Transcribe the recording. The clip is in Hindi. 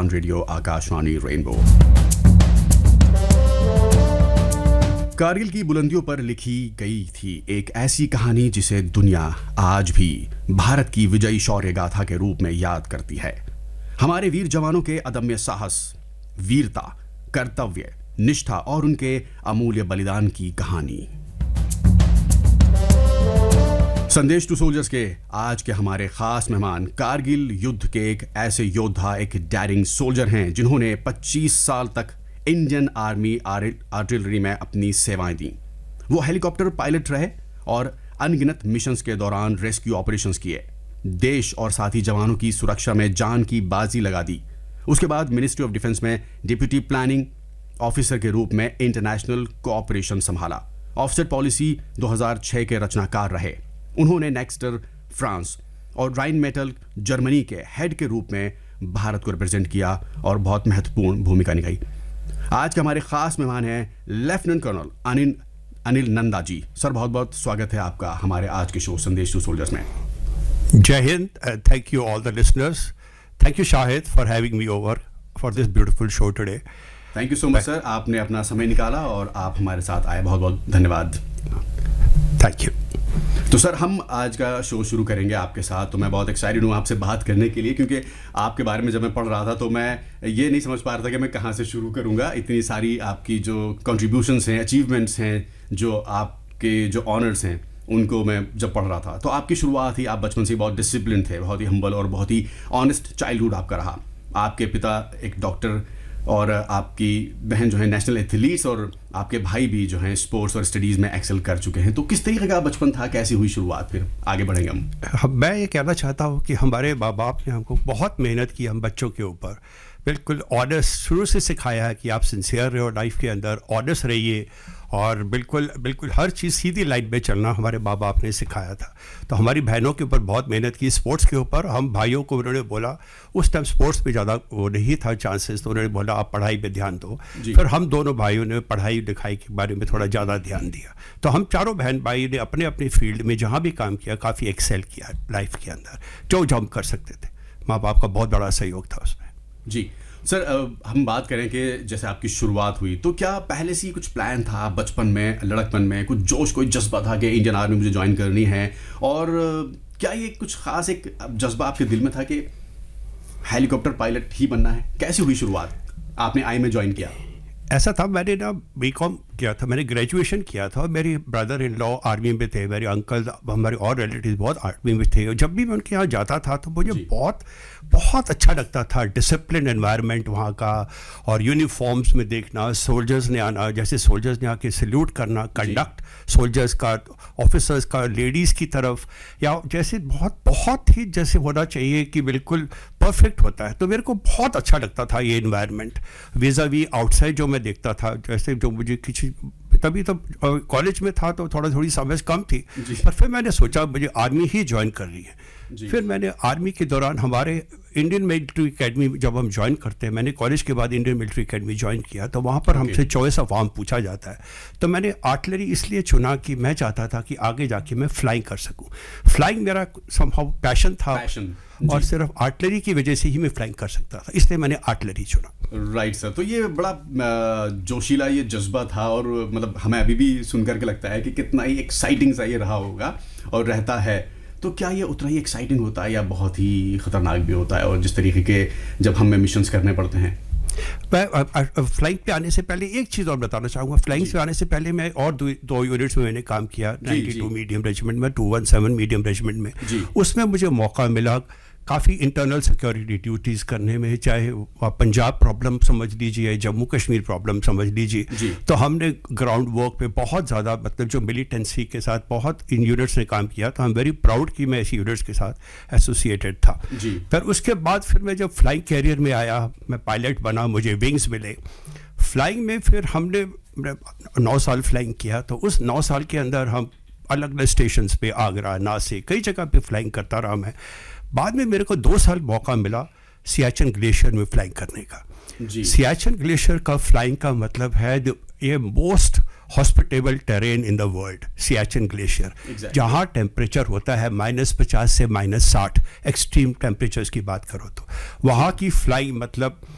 On radio Akashvani rainbow. Kargil की बुलंदियों पर लिखी गई थी एक ऐसी कहानी जिसे दुनिया आज भी भारत की विजयी शौर्य गाथा के रूप में याद करती है। हमारे वीर जवानों के अदम्य साहस, वीरता, कर्तव्य, निष्ठा और उनके अमूल्य बलिदान की कहानी। संदेश टू सोल्जर्स के आज के हमारे खास मेहमान कारगिल युद्ध के एक ऐसे योद्धा, एक डेयरिंग सोल्जर हैं जिन्होंने 25 साल तक इंडियन आर्मी आर्टिलरी में अपनी सेवाएं दी। वो हेलीकॉप्टर पायलट रहे और अनगिनत मिशंस के दौरान रेस्क्यू ऑपरेशंस किए, देश और साथी जवानों की सुरक्षा में जान की बाजी लगा दी। उसके बाद मिनिस्ट्री ऑफ डिफेंस में डिप्यूटी प्लानिंग ऑफिसर के रूप में इंटरनेशनल कोऑपरेशन संभाला। ऑफसेट पॉलिसी 2006 के रचनाकार रहे। उन्होंने नेक्स्टर फ्रांस और राइन मेटल जर्मनी के हेड के रूप में भारत को रिप्रेजेंट किया और बहुत महत्वपूर्ण भूमिका निभाई। आज के हमारे खास मेहमान हैं lieutenant colonel Anil Nanda ji. Sir, बहुत बहुत स्वागत है आपका हमारे आज के शो संदेश टू सोल्जर्स में। Jai Hind, and thank you all the listeners. Thank you Shahid for having me over for this beautiful show today. Thank you so much sir, आपने अपना समय निकाला और आप हमारे साथ आए, बहुत बहुत धन्यवाद। Thank you. तो सर, हम आज का शो शुरू करेंगे आपके साथ। तो मैं बहुत एक्साइटेड हूँ आपसे बात करने के लिए, क्योंकि आपके बारे में जब मैं पढ़ रहा था तो मैं ये नहीं समझ पा रहा था कि मैं कहाँ से शुरू करूँगा। इतनी सारी आपकी जो कंट्रीब्यूशंस हैं, अचीवमेंट्स हैं, जो आपके जो ऑनर्स हैं, उनको मैं जब पढ़ रहा था तो आपकी शुरुआत ही, आप बचपन से बहुत डिसिप्लिन थे, बहुत ही हम्बल और बहुत ही ऑनेस्ट चाइल्डहुड आपका रहा। आपके पिता एक डॉक्टर और आपकी बहन जो है नेशनल एथलीट्स, और आपके भाई भी जो हैं स्पोर्ट्स और स्टडीज़ में एक्सेल कर चुके हैं। तो किस तरीके का बचपन था, कैसी हुई शुरुआत, फिर आगे बढ़ेंगे हम। मैं ये कहना चाहता हूँ कि हमारे माँ बाप ने हमको बहुत मेहनत की हम बच्चों के ऊपर। बिल्कुल ऑनेस्ट शुरू से सिखाया है कि आप सिंसियर रहो लाइफ के अंदर, ऑनेस्ट रहिए और बिल्कुल बिल्कुल हर चीज़ सीधी लाइन में चलना हमारे माँ बाप ने सिखाया था। तो हमारी बहनों के ऊपर बहुत मेहनत की, स्पोर्ट्स के ऊपर। हम भाइयों को उन्होंने बोला, उस टाइम स्पोर्ट्स पे ज़्यादा वो नहीं था चांसेस, तो उन्होंने बोला आप पढ़ाई पे ध्यान दो। फिर हम दोनों भाइयों ने पढ़ाई लिखाई के बारे में थोड़ा ज़्यादा ध्यान दिया। तो हम चारों बहन भाई ने अपने अपने फील्ड में जहाँ भी काम किया काफ़ी एक्सेल किया लाइफ के अंदर, जो हम कर सकते थे। माँ बाप का बहुत बड़ा सहयोग था उसमें। जी सर, हम बात करें कि जैसे आपकी शुरुआत हुई तो क्या पहले से ही कुछ प्लान था बचपन में, लड़कपन में कुछ जोश, कोई जज्बा था कि इंडियन आर्मी मुझे ज्वाइन करनी है? और क्या ये कुछ खास एक जज्बा आपके दिल में था कि हेलीकॉप्टर पायलट ही बनना है? कैसी हुई शुरुआत, आपने आई में ज्वाइन किया? ऐसा था, मैंने ना बीकॉम किया था, मैंने ग्रेजुएशन किया था और मेरे ब्रदर इन लॉ आर्मी में थे, मेरे अंकल, हमारे और रिलेटिव बहुत आर्मी में थे। और जब भी मैं उनके यहाँ जाता था तो मुझे बहुत बहुत अच्छा लगता था। डिसिप्लिन एनवायरनमेंट वहाँ का, और यूनिफॉर्म्स में देखना, सोल्जर्स ने आना, जैसे सोल्जर्स ने आके सल्यूट करना, कंडक्ट सोल्जर्स का, ऑफिसर्स का लेडीज़ की तरफ, या जैसे बहुत बहुत ही जैसे होना चाहिए कि बिल्कुल परफेक्ट होता है। तो मेरे को बहुत अच्छा लगता था ये इन्वायरमेंट वीज़ा वी आउटसाइड जो मैं देखता था। जैसे जो मुझे किसी, तभी तो कॉलेज में था तो थोड़ी समझ कम थी, पर फिर मैंने सोचा मुझे आर्मी ही ज्वाइन करनी है। फिर मैंने आर्मी के दौरान हमारे इंडियन मिलिट्री एकेडमी जब हम ज्वाइन करते हैं, मैंने कॉलेज के बाद इंडियन मिलिट्री एकेडमी ज्वाइन किया, तो वहाँ पर हमसे चॉइस ऑफ आर्म पूछा जाता है। तो मैंने आर्टिलरी इसलिए चुना कि मैं चाहता था कि आगे जाके मैं फ्लाइंग कर सकूँ। फ्लाइंग मेरा समहाउ पैशन था और सिर्फ आर्टिलरी की वजह से ही मैं फ्लाइंग कर सकता था, इसलिए मैंने आर्टिलरी चुना। राइट सर, तो ये बड़ा जोशीला ये जज्बा था, और मतलब हमें अभी भी सुन करके लगता है कि कितना ही एक्साइटिंग सा ये रहा होगा और रहता है। तो क्या ये उतना ही एक्साइटिंग होता है या बहुत ही ख़तरनाक भी होता है? और जिस तरीके के जब हमें मिशंस करने पड़ते हैं। मैं फ्लाइंग पे आने से पहले एक चीज़ और बताना चाहूँगा। फ्लाइंग से आने से पहले मैं और दो यूनिट्स में मैंने काम किया, 92 मीडियम रेजिमेंट में, 217 मीडियम रेजिमेंट में। उसमें मुझे मौका मिला काफ़ी इंटरनल सिक्योरिटी ड्यूटीज़ करने में, चाहे पंजाब प्रॉब्लम समझ लीजिए, जम्मू कश्मीर प्रॉब्लम समझ लीजिए। तो हमने ग्राउंड वर्क पे बहुत ज़्यादा, मतलब जो मिलिटेंसी के साथ बहुत इन यूनिट्स ने काम किया। तो आई एम वेरी प्राउड कि मैं ऐसी यूनिट्स के साथ एसोसिएटेड था। फिर उसके बाद फिर मैं जब फ्लाइंग कैरियर में आया, मैं पायलट बना, मुझे विंग्स मिले फ्लाइंग में। फिर हमने 9 साल फ्लाइंग किया। तो उस 9 साल के अंदर हम अलग अलग स्टेशंस पे, आगरा, नासिक, कई जगह पे फ्लाइंग करता रहा मैं। बाद में मेरे को 2 साल मौका मिला सियाचिन ग्लेशियर में फ्लाइंग करने का। सियाचिन ग्लेशियर का फ्लाइंग का मतलब है ये most hospitable terrain in the world, Siachen glacier, जहाँ टेम्परेचर होता है -50 से -60, एक्सट्रीम टेम्परेचर्स की बात करो तो। वहाँ की फ्लाइंग मतलब